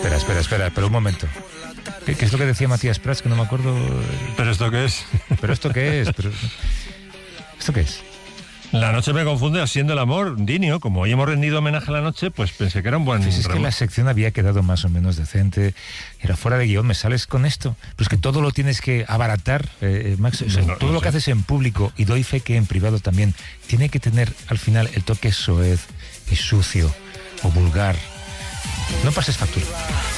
Espera un momento. ¿Qué es lo que decía Matías Prats? Que no me acuerdo. ¿Pero esto qué es? ¿Pero esto qué es? ¿Esto qué es? La noche me confunde haciendo el amor, Dinio. Como hoy hemos rendido homenaje a la noche, pues pensé que era un buen... Pues es que la sección había quedado más o menos decente. Era fuera de guión, ¿me sales con esto? Pues que todo lo tienes que abaratar, Max. O sea, todo lo que haces en público, y doy fe que en privado también, tiene que tener al final el toque soez y sucio o vulgar. No pases factura.